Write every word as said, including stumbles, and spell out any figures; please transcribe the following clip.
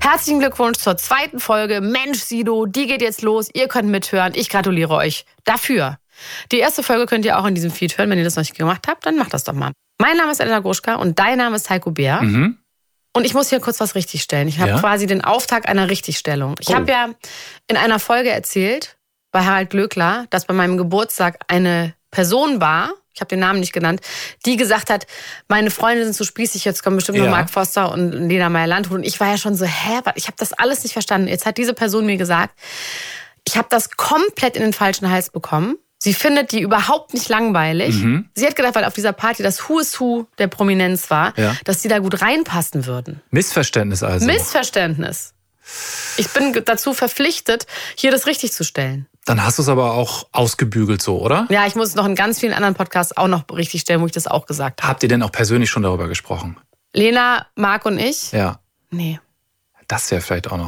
Herzlichen Glückwunsch zur zweiten Folge. Mensch, Sido, die geht jetzt los. Ihr könnt mithören. Ich gratuliere euch dafür. Die erste Folge könnt ihr auch in diesem Feed hören. Wenn ihr das noch nicht gemacht habt, dann macht das doch mal. Mein Name ist Elena Gruschka und dein Name ist Heiko Bär. Mhm. Und ich muss hier kurz was richtigstellen. Ich habe Ja? quasi den Auftakt einer Richtigstellung. Ich Oh. habe ja in einer Folge erzählt, bei Harald Glöckler, dass bei meinem Geburtstag eine Person war, ich habe den Namen nicht genannt, die gesagt hat, meine Freunde sind zu spießig, jetzt kommen bestimmt Ja. nur Mark Forster und Lena Meyer-Landrut. Und ich war ja schon so, hä, ich habe das alles nicht verstanden. Jetzt hat diese Person mir gesagt, ich habe das komplett in den falschen Hals bekommen. Sie findet die überhaupt nicht langweilig. Mhm. Sie hat gedacht, weil auf dieser Party das Who is Who der Prominenz war, Ja. dass die da gut reinpassen würden. Missverständnis also. Missverständnis. Ich bin dazu verpflichtet, hier das richtig zu stellen. Dann hast du es aber auch ausgebügelt so, oder? Ja, ich muss es noch in ganz vielen anderen Podcasts auch noch richtig stellen, wo ich das auch gesagt habe. Habt ihr denn auch persönlich schon darüber gesprochen? Lena, Marc und ich? Ja. Nee. Das wäre vielleicht auch noch